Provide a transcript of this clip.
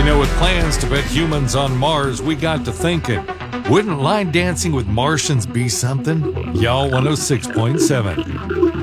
With plans to put humans on Mars, we got to thinking, wouldn't line dancing with Martians be something? Y'all 106.7.